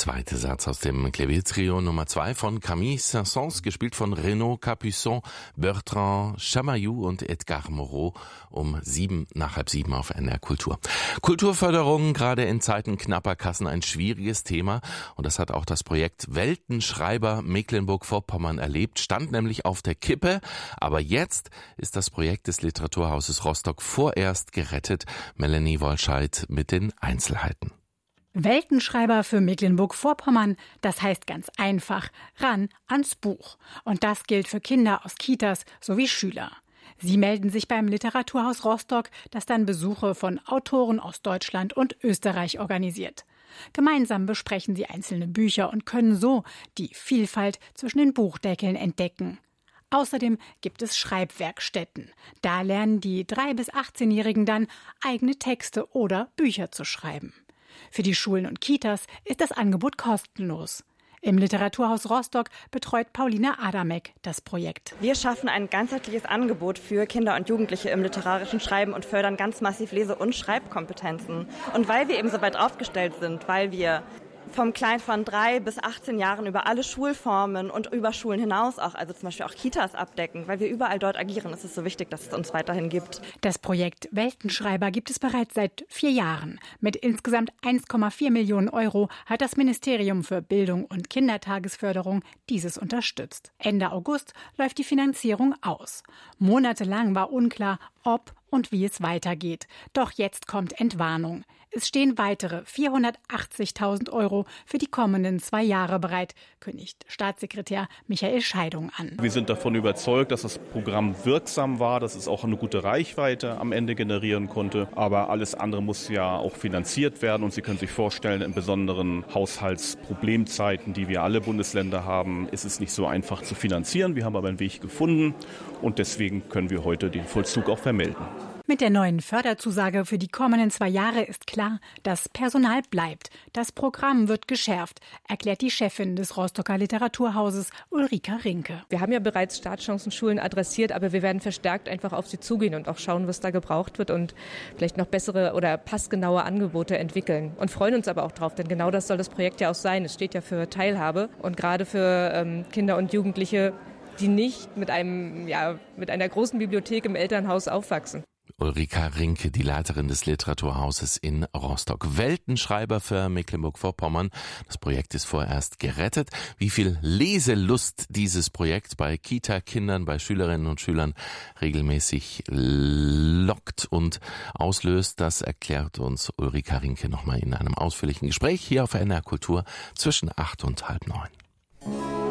zweite Satz aus dem Klaviertrio Nummer 2 von Camille Saint-Saëns, gespielt von Renaud Capuçon, Bertrand Chamayou und Edgar Moreau, um 6:07 auf NDR Kultur. Kulturförderung, gerade in Zeiten knapper Kassen, ein schwieriges Thema. Und das hat auch das Projekt Weltenschreiber Mecklenburg-Vorpommern erlebt, stand nämlich auf der Kippe. Aber jetzt ist das Projekt des Literaturhauses Rostock vorerst gerettet. Melanie Wolscheid mit den Einzelheiten. Weltenschreiber für Mecklenburg-Vorpommern, das heißt ganz einfach, ran ans Buch. Und das gilt für Kinder aus Kitas sowie Schüler. Sie melden sich beim Literaturhaus Rostock, das dann Besuche von Autoren aus Deutschland und Österreich organisiert. Gemeinsam besprechen sie einzelne Bücher und können so die Vielfalt zwischen den Buchdeckeln entdecken. Außerdem gibt es Schreibwerkstätten. Da lernen die 3- bis 18-Jährigen dann, eigene Texte oder Bücher zu schreiben. Für die Schulen und Kitas ist das Angebot kostenlos. Im Literaturhaus Rostock betreut Paulina Adamek das Projekt. Wir schaffen ein ganzheitliches Angebot für Kinder und Jugendliche im literarischen Schreiben und fördern ganz massiv Lese- und Schreibkompetenzen. Und weil wir eben so weit aufgestellt sind, weil wir vom Klein von 3 bis 18 Jahren über alle Schulformen und über Schulen hinaus auch, also zum Beispiel auch Kitas abdecken, weil wir überall dort agieren, ist es so wichtig, dass es uns weiterhin gibt. Das Projekt Weltenschreiber gibt es bereits seit 4 Jahren. Mit insgesamt 1,4 Millionen Euro hat das Ministerium für Bildung und Kindertagesförderung dieses unterstützt. Ende August läuft die Finanzierung aus. Monatelang war unklar, ob und wie es weitergeht. Doch jetzt kommt Entwarnung. Es stehen weitere 480.000 Euro für die kommenden 2 Jahre bereit, kündigt Staatssekretär Michael Scheidung an. Wir sind davon überzeugt, dass das Programm wirksam war, dass es auch eine gute Reichweite am Ende generieren konnte. Aber alles andere muss ja auch finanziert werden. Und Sie können sich vorstellen, in besonderen Haushaltsproblemzeiten, die wir alle Bundesländer haben, ist es nicht so einfach zu finanzieren. Wir haben aber einen Weg gefunden und deswegen können wir heute den Vollzug auch vermelden. Mit der neuen Förderzusage für die kommenden 2 Jahre ist klar, das Personal bleibt. Das Programm wird geschärft, erklärt die Chefin des Rostocker Literaturhauses Ulrika Rinke. Wir haben ja bereits Startchancenschulen adressiert, aber wir werden verstärkt einfach auf sie zugehen und auch schauen, was da gebraucht wird und vielleicht noch bessere oder passgenaue Angebote entwickeln. Und freuen uns aber auch drauf, denn genau das soll das Projekt ja auch sein. Es steht ja für Teilhabe und gerade für Kinder und Jugendliche, die nicht mit einer großen Bibliothek im Elternhaus aufwachsen. Ulrika Rinke, die Leiterin des Literaturhauses in Rostock. Weltenschreiber für Mecklenburg-Vorpommern. Das Projekt ist vorerst gerettet. Wie viel Leselust dieses Projekt bei Kita-Kindern, bei Schülerinnen und Schülern regelmäßig lockt und auslöst, das erklärt uns Ulrika Rinke nochmal in einem ausführlichen Gespräch hier auf NDR Kultur zwischen 8 und 8:30.